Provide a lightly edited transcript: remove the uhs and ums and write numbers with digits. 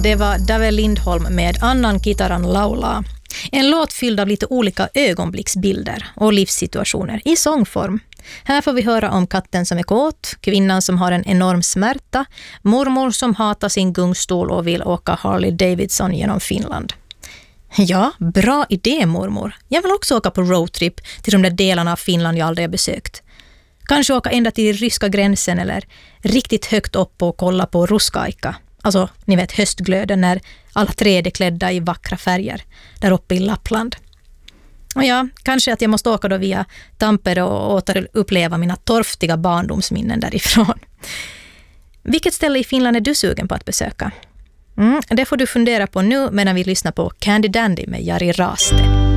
Det var Dave Lindholm med Annan Kitaran laulaa. En låt fylld av lite olika ögonblicksbilder och livssituationer i sångform. Här får vi höra om katten som är kåt, kvinnan som har en enorm smärta, mormor som hatar sin gungstol och vill åka Harley Davidson genom Finland. Ja, bra idé mormor. Jag vill också åka på roadtrip till de där delarna av Finland jag aldrig har besökt. Kanske åka ända till ryska gränsen eller riktigt högt upp och kolla på Ruskaika. Alltså, ni vet höstglöden när alla träd är klädda i vackra färger där uppe i Lappland. Och ja, kanske att jag måste åka då via Tampere och återuppleva mina torftiga barndomsminnen därifrån. Vilket ställe i Finland är du sugen på att besöka? Det får du fundera på nu medan vi lyssnar på Candy Dandy med Jari Raaste.